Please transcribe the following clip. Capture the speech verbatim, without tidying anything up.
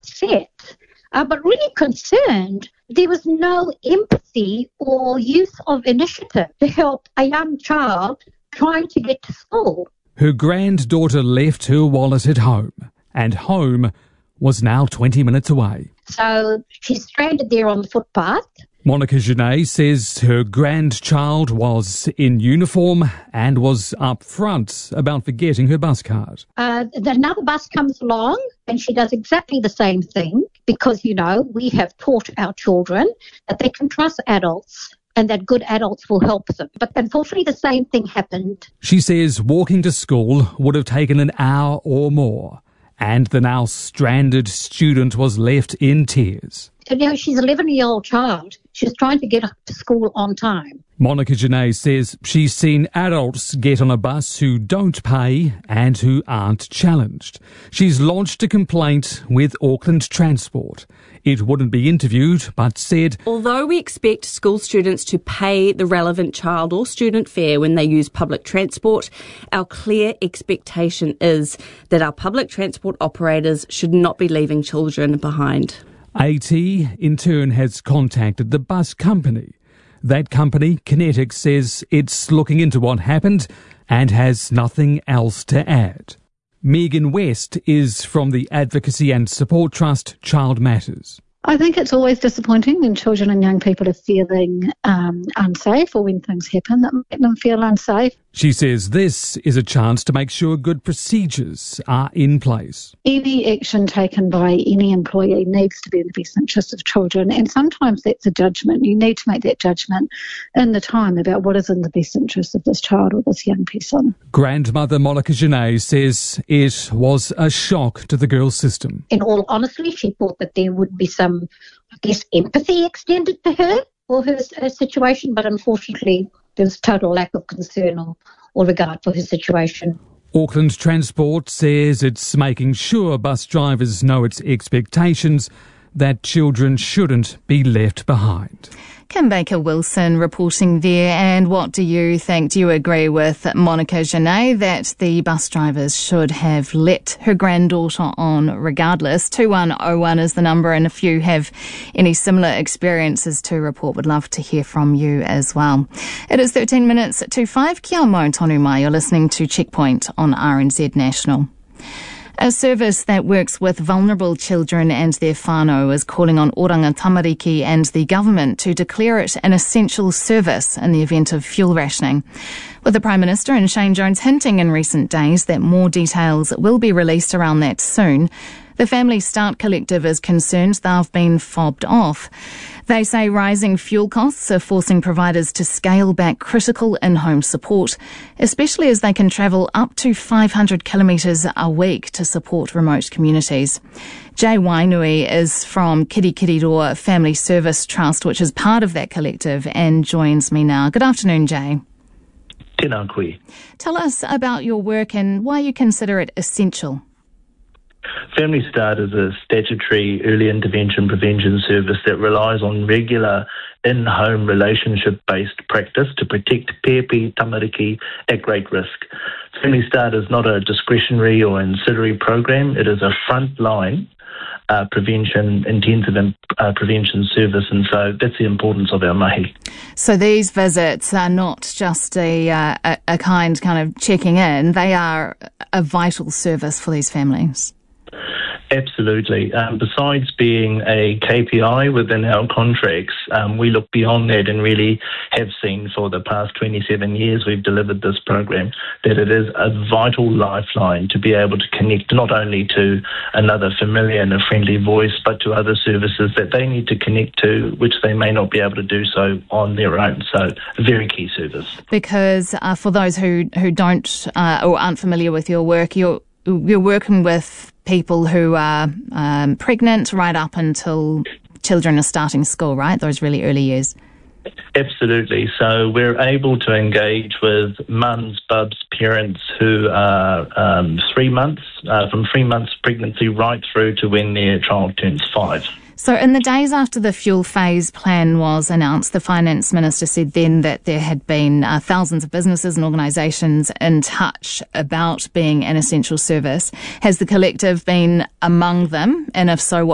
upset, uh, but really concerned. There was no empathy or use of initiative to help a young child trying to get to school. Her granddaughter left her wallet at home, and home was now twenty minutes away. So she's stranded there on the footpath. Monica Genet says her grandchild was in uniform and was upfront about forgetting her bus card. Uh, another bus comes along and she does exactly the same thing because, you know, we have taught our children that they can trust adults and that good adults will help them. But unfortunately, the same thing happened. She says walking to school would have taken an hour or more, and the now stranded student was left in tears. You know, she's an eleven-year-old child. She's trying to get to school on time. Monica Genet says she's seen adults get on a bus who don't pay and who aren't challenged. She's lodged a complaint with Auckland Transport. It wouldn't be interviewed, but said, although we expect school students to pay the relevant child or student fare when they use public transport, our clear expectation is that our public transport operators should not be leaving children behind. A T, in turn, has contacted the bus company. That company, Kinetic, says it's looking into what happened and has nothing else to add. Megan West is from the Advocacy and Support Trust Child Matters. I think it's always disappointing when children and young people are feeling um, unsafe or when things happen that make them feel unsafe. She says this is a chance to make sure good procedures are in place. Any action taken by any employee needs to be in the best interest of children, and sometimes that's a judgment. You need to make that judgment in the time about what is in the best interest of this child or this young person. Grandmother Monica Genet says it was a shock to the girls' system. In all honesty, she thought that there would be some, I guess, empathy extended to her or her, her situation, but unfortunately there was total lack of concern or, or regard for her situation. Auckland Transport says it's making sure bus drivers know its expectations that children shouldn't be left behind. Kim Baker-Wilson reporting there. And what do you think? Do you agree with Monica Genet that the bus drivers should have let her granddaughter on regardless? two one oh one is the number, and if you have any similar experiences to report, would love to hear from you as well. It is thirteen minutes to five. Kia mau tonu mai. You're listening to Checkpoint on R N Z National. A service that works with vulnerable children and their whānau is calling on Oranga Tamariki and the government to declare it an essential service in the event of fuel rationing. With the Prime Minister and Shane Jones hinting in recent days that more details will be released around that soon, the Family Start Collective is concerned they've been fobbed off. They say rising fuel costs are forcing providers to scale back critical in-home support, especially as they can travel up to five hundred kilometres a week to support remote communities. Jay Wainui is from Kirikiriroa Family Service Trust, which is part of that collective, and joins me now. Good afternoon, Jay. Tēnā koe. Tell us about your work and why you consider it essential. Family Start is a statutory early intervention prevention service that relies on regular in-home relationship-based practice to protect pepe tamariki at great risk. Family Start is not a discretionary or ancillary program. It is a frontline uh, prevention, intensive uh, prevention service, and so that's the importance of our mahi. So these visits are not just a, uh, a, a kind kind of checking in. They are a vital service for these families. Absolutely. Um, besides being a K P I within our contracts, um, we look beyond that and really have seen for the past twenty-seven years we've delivered this program that it is a vital lifeline to be able to connect not only to another familiar and a friendly voice, but to other services that they need to connect to, which they may not be able to do so on their own. So a very key service. Because uh, for those who, who don't uh, or aren't familiar with your work, you're, you're working with people who are um, pregnant right up until children are starting school, right? Those really early years. Absolutely. So we're able to engage with mums, bubs, parents who are um, three months, uh, from three months pregnancy right through to when their child turns five. So in the days after the fuel phase plan was announced, the Finance Minister said then that there had been uh, thousands of businesses and organisations in touch about being an essential service. Has the collective been among them? And if so, what